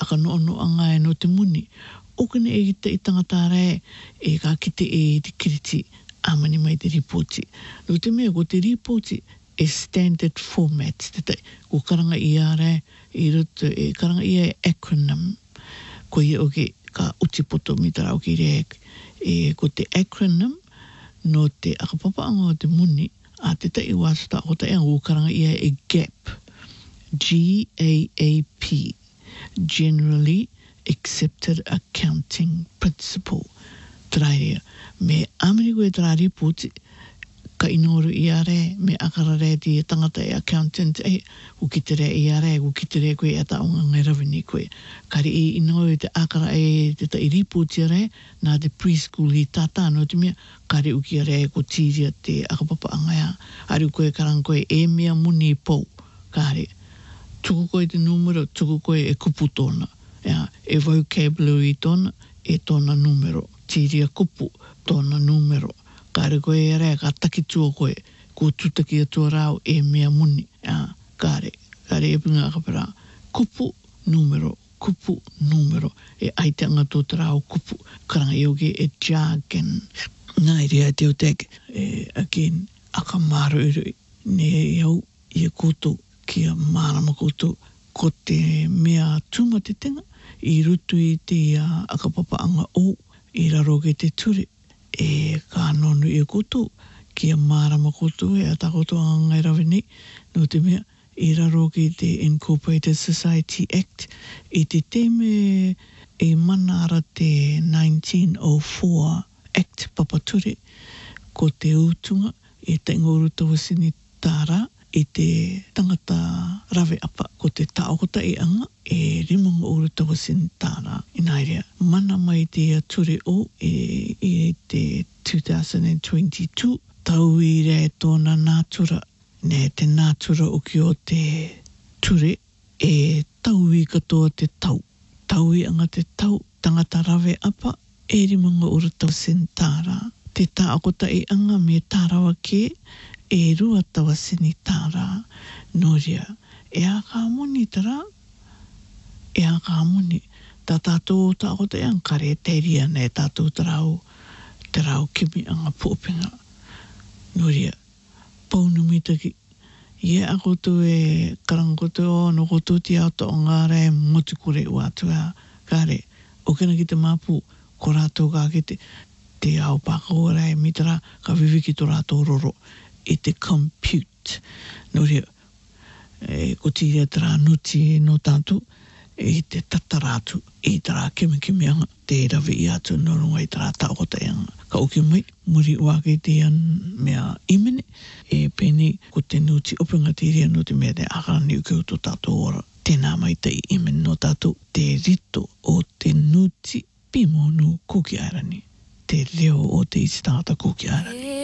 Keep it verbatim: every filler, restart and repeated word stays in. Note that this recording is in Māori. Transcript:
aka no no anga e no te muni. O kene e te i tangata rai e ka kite e te kiriti amani mai te ripoti. No te mea ko te ripoti e standard format. Te tai, ko karanga i a rai i roto e karanga i a acronym. Ko i oke ka utipoto mi tarau ki re e ko te acronym no te akapapa o te muni a te tai wasta o te angu karanga i a e GAP. G A A P. Generally Accepted Accounting Principle. Traia. Me amiri koe tra ripoti ka inoru i a re me akara re ti tangata e accountant e ukitere i a re ukitere koe e ta onga ngai rawini koe kari i inoru te akara e te ta i ripoti a re na te preschool i tata no te mea kari uki a re ko tiria te akapapa angaya ari koe karang koe e mea muni pou kari tuku koe te numero tuku koe e kupu tona ya, e vocabulary tona e tona numero tiria kupu tona numero kare koe e rea ka takitua koe ko tutaki atua rao e mea muni ya, kare kare e punga akapara kupu numero kupu numero e aitanga tō te rao kupu karanga i oge e jargon ngai rea te o teke e again akamaru iru ne iau i a koutou ki a marama koutou ko te mea tuma te tenga i rutu i te uh, akapapa anga o i raro ke te ture e ka nonu i a koutou ki a marama koutou e a ta koutou a ngai rawini no te mea i raro ke te Incorporated Society Act i te teme e manara te nineteen oh four Act papature ko te utunga e te ngoru tawasini tāra i te tangata rawe apa ko te taokota i anga e rimanga uru tawasini tāra inairea mana mai te ature o e, e te two thousand twenty-two tau i re tōna nātura ne te nātura o ki o te ture e tau i katoa te tau tau i anga te tau tangata rawe apa e rimanga uru tawasini tāra te taokota i anga me tārawa ke e rua tawasini tāra noria e a ka moni tara e a ka moni ta tātou taokota i ankare te ria ne tātou tarau te rau kimi anga pōpinga noria paunumitaki ie a koto e karangoto o no koto ti auto o ngare motu kore uatua kare o kena ki te mapu ko rātou ka ki te te au pākaora e mitara ka viviki to rātou roro i te compute noria e ko tiria tera nuti no tātou e te tataratu i tera kimi kimi anga te rawe i atu no runga i tera taokota i anga ka uki mai muri uake te an mea imene e peni ko te nuti openga te ria no te mea te akarani uke uto tātou ora tēnā mai te imene no tātou te rito o te nuti pimonu kuki airani te leo o te isi tāta kuki airani